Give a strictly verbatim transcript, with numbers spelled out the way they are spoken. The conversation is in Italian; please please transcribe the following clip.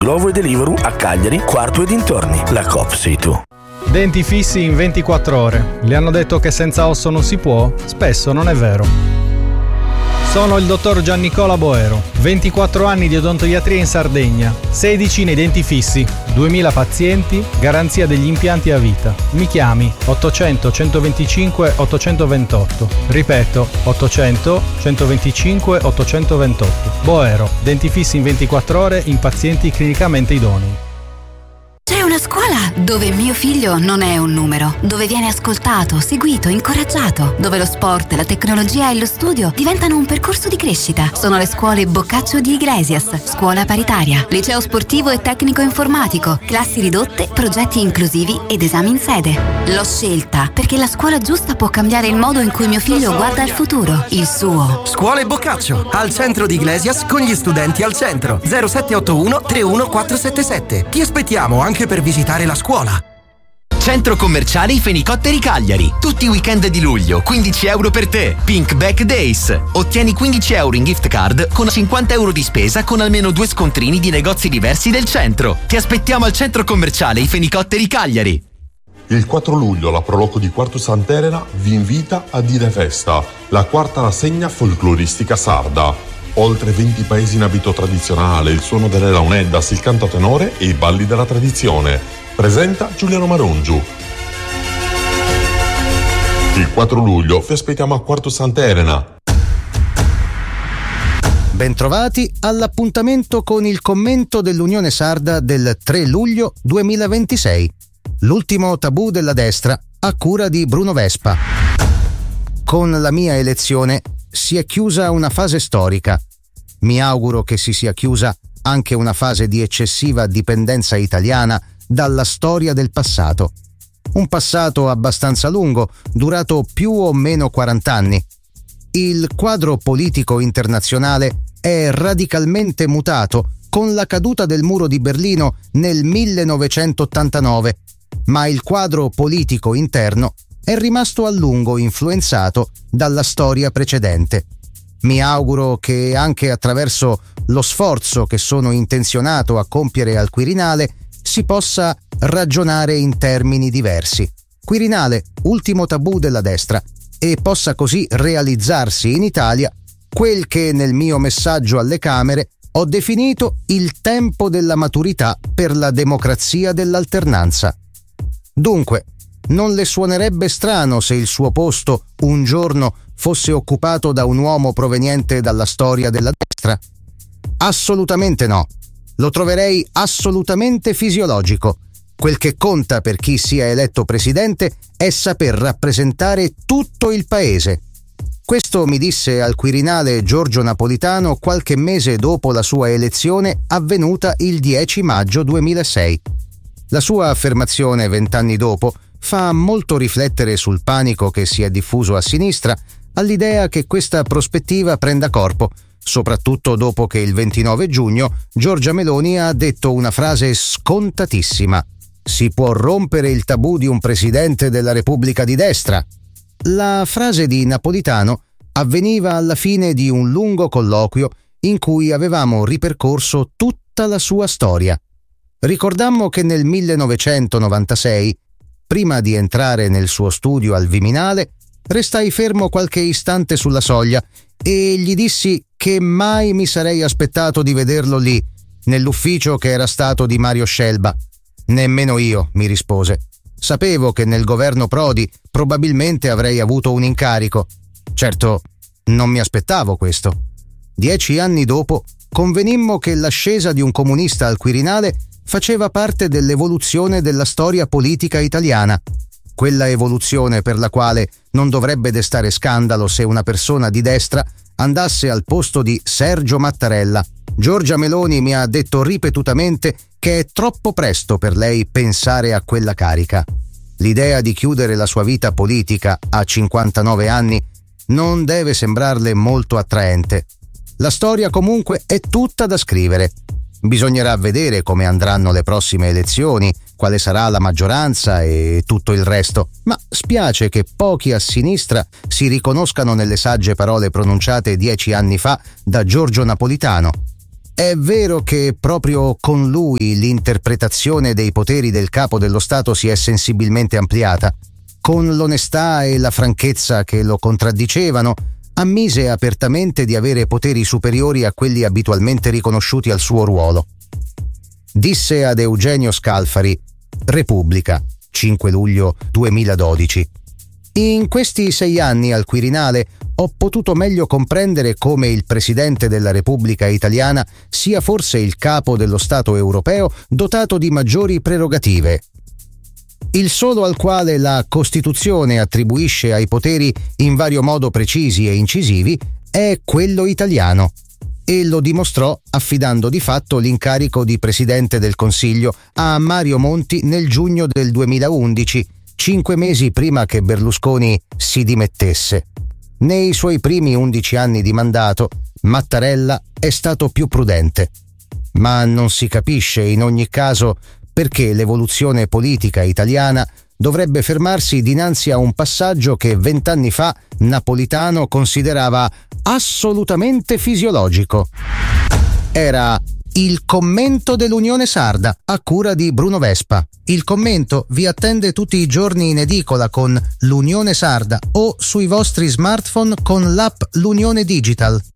Glovo e Deliveroo a Cagliari, Quarto e dintorni. La Coop sei tu. Denti fissi in ventiquattro ore. Le hanno detto che senza osso non si può? Spesso non è vero. Sono il dottor Giannicola Boero, ventiquattro anni di odontoiatria in Sardegna, sedici nei denti fissi, duemila pazienti, garanzia degli impianti a vita. Mi chiami ottocento centoventicinque ottocentoventotto. Ripeto, ottocento centoventicinque ottocentoventotto. Boero, denti fissi in ventiquattro ore in pazienti clinicamente idonei. C'è una scuola dove mio figlio non è un numero, dove viene ascoltato, seguito, incoraggiato, dove lo sport, la tecnologia e lo studio diventano un percorso di crescita. Sono le scuole Boccaccio di Iglesias, scuola paritaria, liceo sportivo e tecnico informatico, classi ridotte, progetti inclusivi ed esami in sede. L'ho scelta perché la scuola giusta può cambiare il modo in cui mio figlio guarda al futuro, il suo. Scuole Boccaccio, al centro di Iglesias con gli studenti al centro. zero sette otto uno tre uno quattro sette sette. Ti aspettiamo anche per visitare la scuola. Centro commerciale I Fenicotteri Cagliari. Tutti i weekend di luglio, quindici euro per te. Pink Back Days. Ottieni quindici euro in gift card con cinquanta euro di spesa con almeno due scontrini di negozi diversi del centro. Ti aspettiamo al centro commerciale I Fenicotteri Cagliari. Il quattro luglio la Proloco di Quarto Sant'Elena vi invita a Dire Festa, la quarta rassegna folcloristica sarda. Oltre venti paesi in abito tradizionale, il suono delle launeddas, il canto a tenore e i balli della tradizione. Presenta Giuliano Marongiu. Il quattro luglio vi aspettiamo a Quarto Sant'Elena. Bentrovati all'appuntamento con il commento dell'Unione Sarda del tre luglio duemilaventisei. L'ultimo tabù della destra a cura di Bruno Vespa. Con la mia elezione si è chiusa una fase storica. Mi auguro che si sia chiusa anche una fase di eccessiva dipendenza italiana dalla storia del passato. Un passato abbastanza lungo, durato più o meno quaranta anni. Il quadro politico internazionale è radicalmente mutato con la caduta del muro di Berlino nel millenovecentottantanove, ma il quadro politico interno è rimasto a lungo influenzato dalla storia precedente. Mi auguro che anche attraverso lo sforzo che sono intenzionato a compiere al Quirinale si possa ragionare in termini diversi. Quirinale, ultimo tabù della destra, e possa così realizzarsi in Italia quel che nel mio messaggio alle Camere ho definito il tempo della maturità per la democrazia dell'alternanza. Dunque, non le suonerebbe strano se il suo posto un giorno fosse occupato da un uomo proveniente dalla storia della destra? Assolutamente no. Lo troverei assolutamente fisiologico. Quel che conta per chi sia eletto presidente è saper rappresentare tutto il paese. Questo mi disse al Quirinale Giorgio Napolitano qualche mese dopo la sua elezione avvenuta il dieci maggio duemilasei. La sua affermazione vent'anni dopo fa molto riflettere sul panico che si è diffuso a sinistra all'idea che questa prospettiva prenda corpo, soprattutto dopo che il ventinove giugno Giorgia Meloni ha detto una frase scontatissima: si può rompere il tabù di un presidente della Repubblica di destra. La frase di Napolitano avveniva alla fine di un lungo colloquio in cui avevamo ripercorso tutta la sua storia. Ricordammo che nel millenovecentonovantasei, prima di entrare nel suo studio al Viminale, restai fermo qualche istante sulla soglia e gli dissi che mai mi sarei aspettato di vederlo lì, nell'ufficio che era stato di Mario Scelba. Nemmeno io, mi rispose. Sapevo che nel governo Prodi probabilmente avrei avuto un incarico. Certo, non mi aspettavo questo. Dieci anni dopo, convenimmo che l'ascesa di un comunista al Quirinale faceva parte dell'evoluzione della storia politica italiana. Quella evoluzione per la quale non dovrebbe destare scandalo se una persona di destra andasse al posto di Sergio Mattarella. Giorgia Meloni mi ha detto ripetutamente che è troppo presto per lei pensare a quella carica. L'idea di chiudere la sua vita politica a cinquantanove anni non deve sembrarle molto attraente. La storia comunque è tutta da scrivere. Bisognerà vedere come andranno le prossime elezioni, quale sarà la maggioranza e tutto il resto, ma spiace che pochi a sinistra si riconoscano nelle sagge parole pronunciate dieci anni fa da Giorgio Napolitano. È vero che proprio con lui l'interpretazione dei poteri del capo dello Stato si è sensibilmente ampliata. Con l'onestà e la franchezza che lo contraddicevano, ammise apertamente di avere poteri superiori a quelli abitualmente riconosciuti al suo ruolo. Disse ad Eugenio Scalfari, Repubblica, cinque luglio duemiladodici. In questi sei anni al Quirinale ho potuto meglio comprendere come il Presidente della Repubblica Italiana sia forse il capo dello Stato europeo dotato di maggiori prerogative. Il solo al quale la Costituzione attribuisce ai poteri in vario modo precisi e incisivi è quello italiano, e lo dimostrò affidando di fatto l'incarico di Presidente del Consiglio a Mario Monti nel giugno del duemilaundici, cinque mesi prima che Berlusconi si dimettesse. Nei suoi primi undici anni di mandato, Mattarella è stato più prudente, ma non si capisce in ogni caso perché l'evoluzione politica italiana dovrebbe fermarsi dinanzi a un passaggio che vent'anni fa Napolitano considerava assolutamente fisiologico. Era il commento dell'Unione Sarda, a cura di Bruno Vespa. Il commento vi attende tutti i giorni in edicola con l'Unione Sarda o sui vostri smartphone con l'app L'Unione Digital.